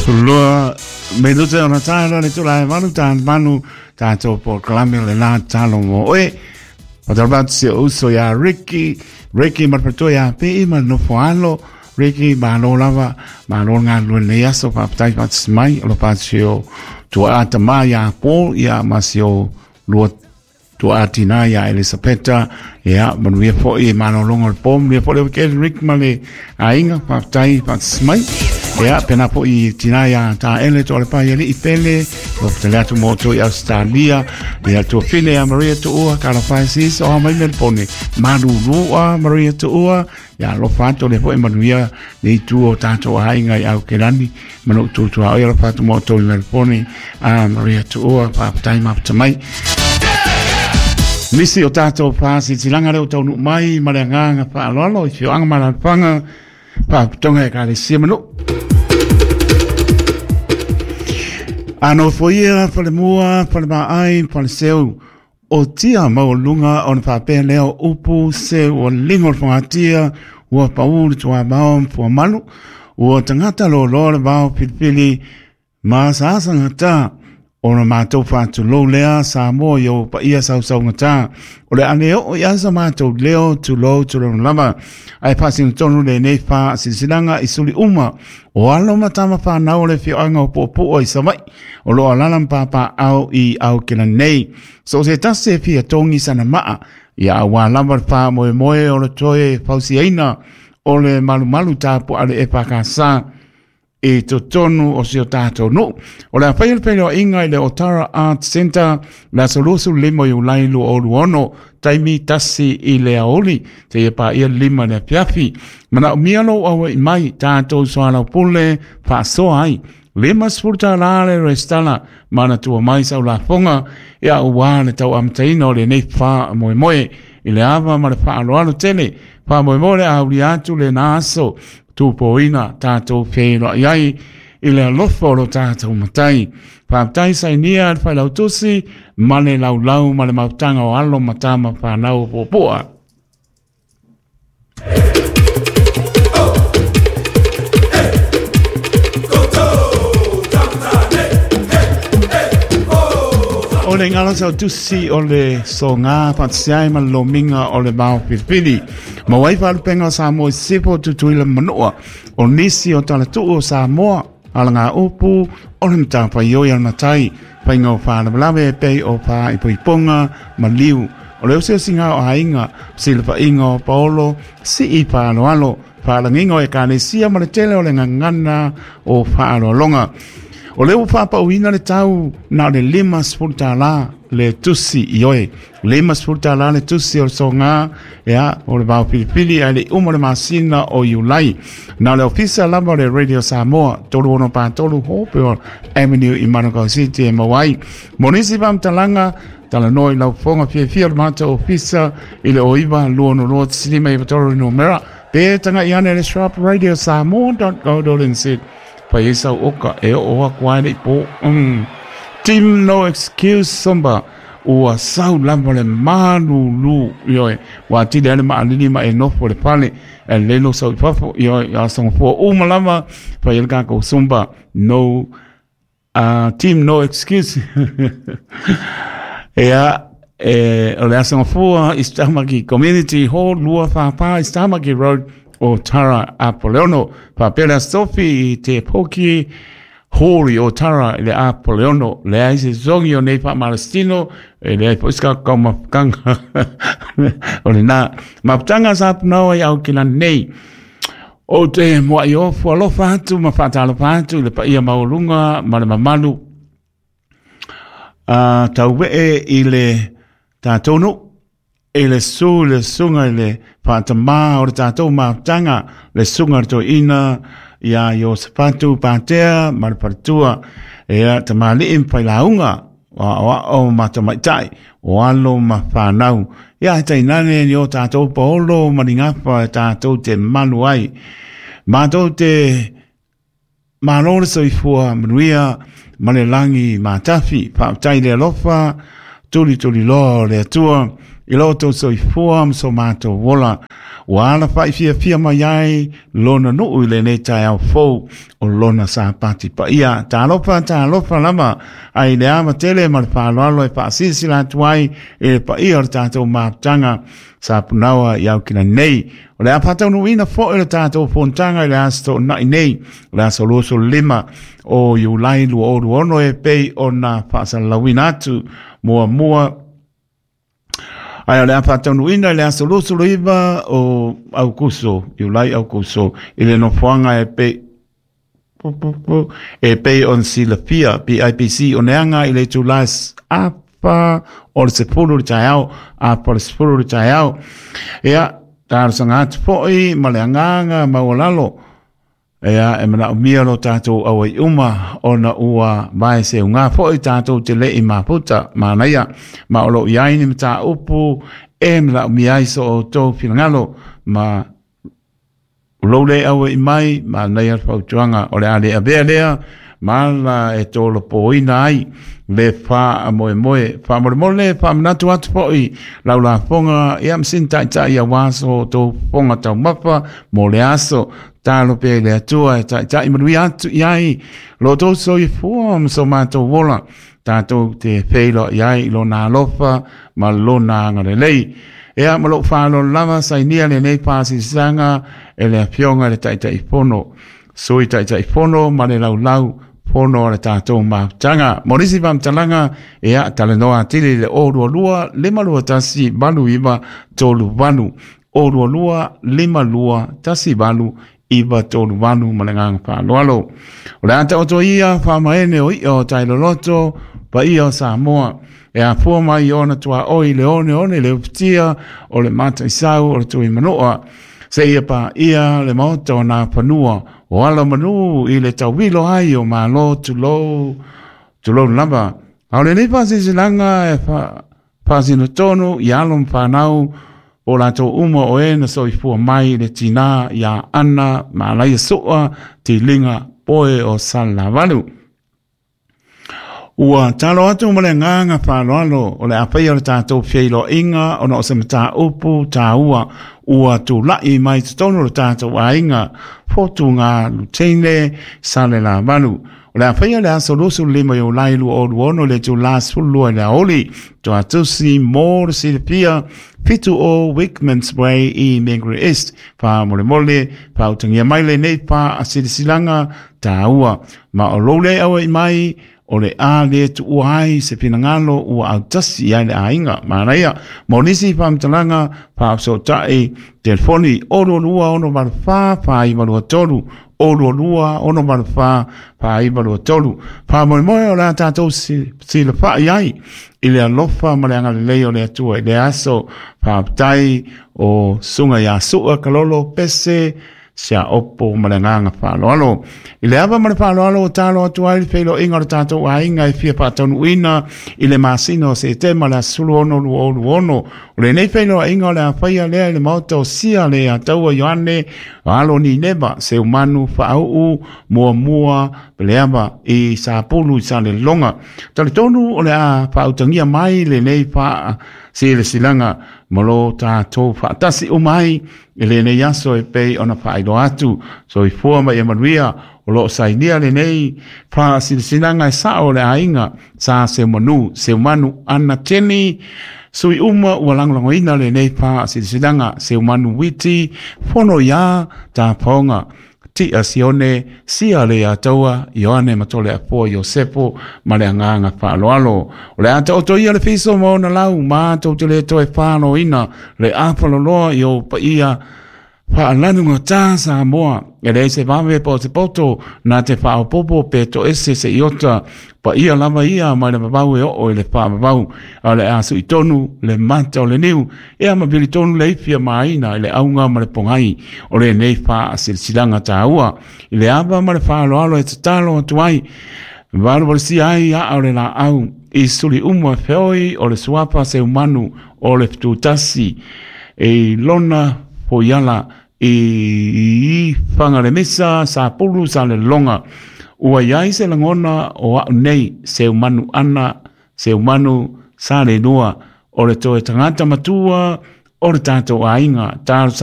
Loa me lute ona tāra le tula manu tāna manu tātou po kalame le nā tālo mo oe. Patarabatu se uso ya Ricky marpato ya pei ma no foalo. Ricky ma no lava ma no ngā lune yaso pa patai patis mai o lo patio tua ata ma ya Paul ya masio lua tua atina ya Elisabetta ya manuia po i ma no longo le pom le po le wikele Rick ma le ainga pa patai patis mai. Ya pena po i tina ya ta ele to le pa yeli I pele o tele atu moto I Australia ya to fine ya Maria to ua ka la pa sis o mai mel pone manu rua Maria to ua ya lo fato le po e manuia nei tu o tato hainga ya ke lani manu tu o ya lo fato moto mel pone a Maria to ua pa time up to mai Misi o tato pa si tilanga le o tonu mai malanga pa lolo I anga malapanga pa tonga ka le simano Ano foia pale mua pale mai pale seu o tia maulunga on pape leo upu se o lingo fongatia o paul tua bao po malu o tangata lo le bao pilipili ma sa ngata o na mato fatu lo lea sa mo yo pa ia sa ngata o le aneo o ia sa mato leo tu lo lama ai passing tonu le nei fa silanga isuli uma o alo matama fa na o le fianga o po o I samai o lo alalam papa au I au kena nei so se tase fia tongi sana maa ia wa lambar fa moe o le toe fausiaina o le malu tapo ale e pakasa e to tonu o si o tātou no. O le awhai o inga I le Otara Art Center la solusu limo I ulailu o luono taimi tasi I le aoli te e pa ia lima le piafi. Mana o mialo au I mai tātou soana pule pa soa ai. Lima spurta lale restala mana tua mai sau la fonga e a ua le tau amtaina o le nei wha moe I le ava ma le wha aloalo tele wha moe le auri atu le naso tupoina tātou whēra iai I le alofo lo tātou matai. Pāptai sainia al whai lautusi, male lau male mautanga o alo matama whanau popoa. O le ngala sau tusi o le so ngā patisiai ma lominga o le bao pilipili. Ma waifa alupenga o Samoa sipo tutuila manoa o nisi o talatu o Samoa ala ngā upu o le mtapa ioi al matai painga o whanabalawe pei o pā ipoiponga ma liu o le usio singa o hainga silpa inga o paolo si I pālo alo whalanginga o e kānesia ma le tele o le ngangana o whaalo longa. O le upapa uina le tau na le lima spurta la le tusi ioe. Lima spurta la le tusi o so ngā ea o le bao pilipili a le umo le masina o iulai. Na le ofisa lama le Radio Samoa tolu ono pa tolu hope o Avenue I Manukau City e Mawai. Monisi pam talanga tala noi lau fonga fia le mata ofisa I le oiva luono roa tsilima I patoro no mera. Pe tanga iane le Shrub Radio Samoa.co.nz. Pa isa oka e o kwani po team no excuse somba o sau lamba le manu lu yo wa ti le ma ani ma e no for le pale e le no sau fafo yo ya son fo o malama pa el ka ko somba no team no excuse ya o le son fo istamaki community hall lua fa pa istamaki road o Tara Apoleono papela Sophie te poki hori o Tara le Apoleono le aise zongi o nei pa Malastino e le poiska kama kanga o le na maptanga sa pnau au kila nei o te mua I ofu alofa atu ma fatalo atu le pa ia maulunga ma le mamalu tauwe I le tatono e le sunga le patama o tatou matanga le sunga to ina ya yo sapatu patea marpatua e tamali impai launga o matamaitai o alo mafanau ya tainane yo tatou polo maningapa tatou te manuai matou te malore soifua manuia malelangi matafi pa tai le lofa tuli lo le tua I loto soifua so mato wola. Wala fai fia mai ai lona nuu le ne tai au fou o lona sa pati pa ia. Ta alofa lama ai le ama tele ma le whaaloalo e pa asisi la tuai e le pa ia o tātou mātanga sa punawa iau kina nei. O le apatau nuina fo e le tātou fontanga i le asto nai nei. Le aso loso lima o iulai lua o ruono e pei o na whaasalawina atu mua ai le apatau nuina le aso loso loiva o au kuso, iulai au kuso, i le nofuanga e pei on silafia, PIPC, o neanga i le tulas apa o le sepulu le taiao, apa le sepulu le taiao. Ea, tārsanga atu foi, ma le anganga, ma walalo. Ea, e mana umia lo tātou awai uma, ona ua mai se unga foi tātou te le I maputa, ma naia, ma olo iaini ma tā upu, e mana umia iso o tō pinangalo, ma ulole awai mai, ma naia whautuanga, o le ale abea lea, ma la e tōlo poina ai, le wha moe, wha mole, wha manatu atu poi, lau la fonga, ia msin tai a waso, tō fonga tau mapa, mo le aso, tālo pe le atua, tai manui atu iai, lo tō so I fuam so mātou wola, tātou te wheilo iai, lo nā lofa, ma lo nā ngarelei, ea ma lo whālo lava, sai nia le nei pāsi sanga, e le apionga le tai fono, so I tai fono, ma le lau, pono le tātou mātanga. Morisi wamtalanga ea talanoa tili le orua lua, lima lua tasi balu iwa tolu vanu. Orua lua, lima lua tasi balu iwa tolu vanu malengang whāloalo. O le ata oto ia whamaene o I o tailoloto pa I o Samoa. Ea pua mai o na tua oi le one le uptia o le mata isau o le tui manoa. Se ia pa ia le mauta o nā panua o ala manu I le tauwilo ai o malo tulo lava. Au le nei pasi silanga e pasino tonu I alom whanau o la tō uma o e na soifua mai le tina ia ana ma lai soa ti linga poe o Salavalu. Ua talo atu mo le nganga whaloalo o le awhai o le tātou whieilo inga o na o se mata upu tā ua tu lai mai tonu le tātou a inga fotu ngā lutene sale la vanu. O le awhai o le aso lusu lima o lailu o luono le tu la sulua le aoli tu atusi mō le silipia fitu o Wickman's Way I Mangere East pa mole pa utangia mai le nei pa asilisilanga tā ua ma o lole awa I mai o le a le tu uai se pinangalo ua au tasi ai le ainga. Manaia, monisi whamtalanga pa so tae telefoni oro lua ono marwha pa I marua tolu. Oro lua ono marwha pa I marua tolu. Pa moe o la tātou si le wha iai. I le alofa ma le anga le leo le atua. I le aso pa tai o sunga ia sua kalolo pese sia opo malanganga whaloalo. I le ava male whaloalo o tālo atu ai whelo inga o tātou a inga I fia pātonu ina I le masino se te mala sulu ono luono. O le nei whelo inga o le a whaia lea I le mauta o sia le a taua Ioane alo ni neba se umanu whaau mua le ava I sa pulu I sa le longa. Tali tonu o le a whautangia mai le nei wha si le silanga malo tātou whaatasi o mai I le nei aso e pei ona whaaido atu. So I fua mai e manuia o lo sainia le nei wha silsinanga e sa o le ainga sa se manu ana teni sui uma ua langolango ina le nei wha silsinanga se manu witi fono ia tā paonga. Ti asione sia le ataua Ioane matole a po Iosepo ma le anganga whaaloalo. O le ata oto ia le fiso mo na lau ma tau te le toe whano ina le apaloloa I o pa ia whaalanunga tā Samoa. E le se vame po te poto na te whaopopo pe to ese se iota pa ia lava ia mai le mabau e o le wha mabau a le asu I tonu le mata o le niu e ama bili tonu le ifia maina I le aunga ma le pongai o le nei wha asilsilanga tā ua I le ava ma le wha aloalo e te talo atu ai Valo wale si ai a o le la au I suli umwa feoi o le suapa se umanu o le ftutasi e lona hoiala I whanga le mesa sa pulu sa le longa ua iai se langona o au nei se umanu ana se umanu sa le noa o le toe tangata matua, o le tātou ainga, tāru